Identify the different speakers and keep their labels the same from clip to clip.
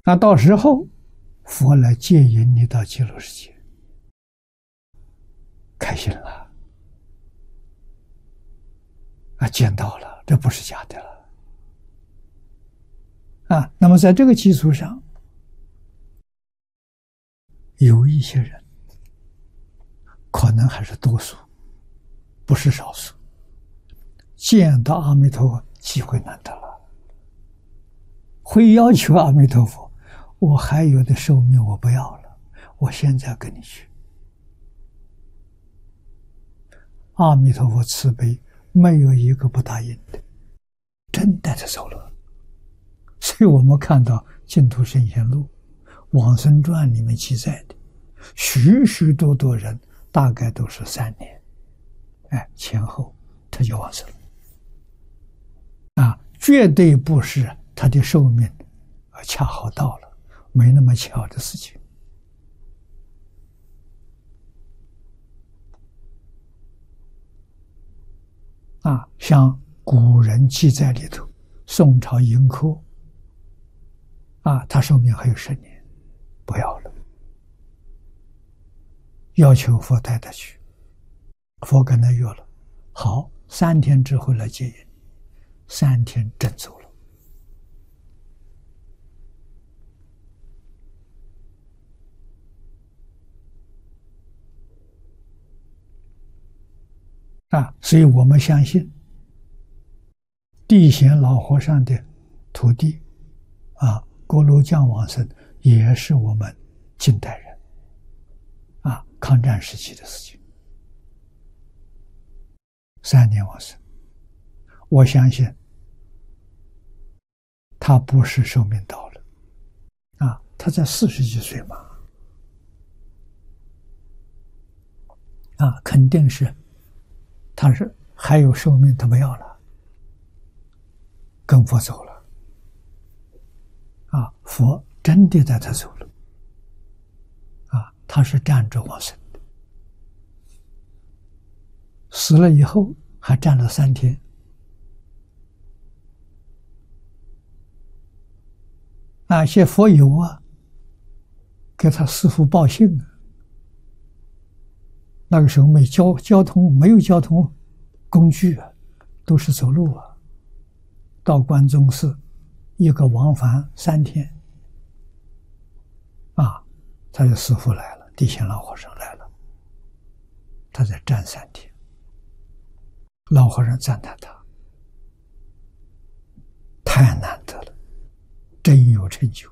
Speaker 1: 那到时候佛来接引你到极乐世界，开心了啊，见到了，这不是假的了啊。那么在这个基础上，有一些人可能还是多数，不是少数，见到阿弥陀佛机会难得了，会要求阿弥陀佛，我还有的寿命我不要了，我现在跟你去。阿弥陀佛慈悲，没有一个不答应的，真带他走了。所以我们看到《净土圣贤录》《往生传》里面记载的，许许多多人大概都是3年，前后他就往生了。绝对不是他的寿命恰好到了，没那么巧的事情。像古人记载里头，宋朝盈科他寿命还有10年，不要了，要求佛带他去，佛跟他约了，好，3天之后来接引，3天真走了。所以我们相信地贤老和尚的徒弟锅炉匠往生也是我们近代人抗战时期的事情，3年往生。我相信他不是寿命到了他在40几岁嘛肯定是他是还有寿命，他不要了，跟佛走了佛真的带他走了他是站着往生的，死了以后还站了3天些佛友给他师父报信那个时候没有交通工具都是走路到关中寺一个往返3天他的师父来了，地贤老和尚来了，他在站3天，老和尚赞叹他太难得了，真有成就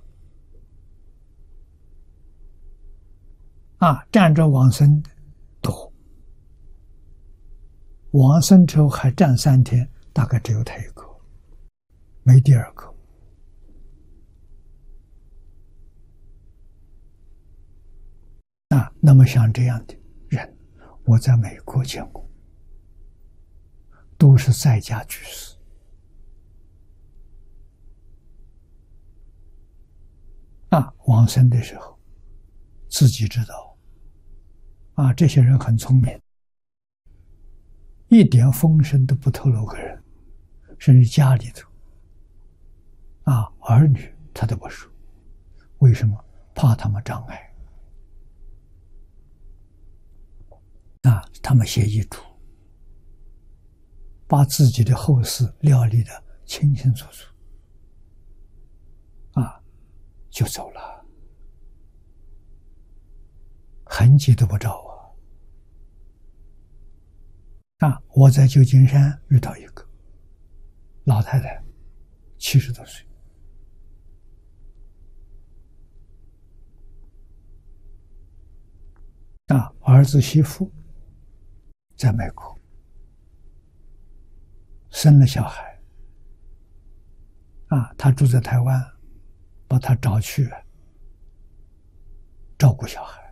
Speaker 1: 站着往生的多，往生之后还站3天，大概只有他一个，没第二个那么像这样的人，我在美国见过，都是在家居士往生的时候自己知道这些人很聪明，一点风声都不透露给人，甚至家里头儿女他都不说，为什么？怕他们障碍他们写遗嘱，把自己的后事料理得清清楚楚就走了，痕迹都不着我在旧金山遇到一个老太太，70多岁儿子媳妇在美国生了小孩他住在台湾，把他找去照顾小孩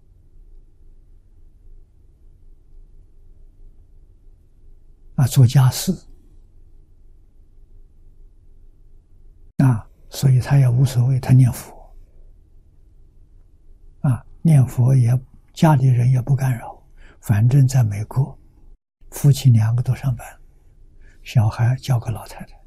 Speaker 1: 做家事所以他也无所谓，他念佛念佛也家里人也不干扰，反正在美国夫妻2个都上班，小孩交给老太太